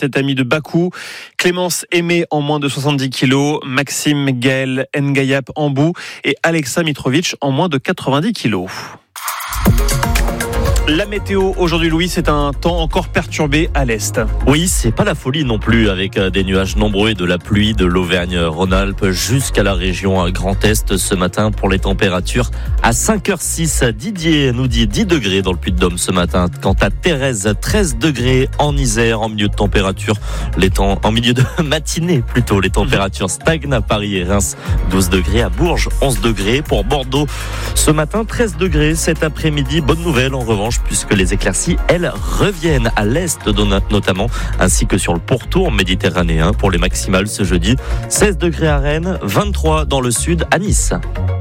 tête amie de Bakou, Clémence Aimé en moins de 70 kg, Maxime Gaël Ngayap en bout et Alexa Mitrovic en moins de 90 kg. La météo aujourd'hui, Louis, c'est un temps encore perturbé à l'est. Oui, c'est pas la folie non plus, avec des nuages nombreux et de la pluie de l'Auvergne-Rhône-Alpes jusqu'à la région Grand Est ce matin pour les températures. À 5h06, Didier nous dit 10 degrés dans le Puy-de-Dôme ce matin. Quant à Thérèse, 13 degrés en Isère, en milieu de température. En milieu de matinée plutôt, les températures stagnent à Paris et Reims. 12 degrés à Bourges, 11 degrés pour Bordeaux. Ce matin, 13 degrés cet après-midi. Bonne nouvelle en revanche, puisque les éclaircies, elles, reviennent à l'est notamment, ainsi que sur le pourtour méditerranéen pour les maximales ce jeudi. 16 degrés à Rennes, 23 dans le sud à Nice.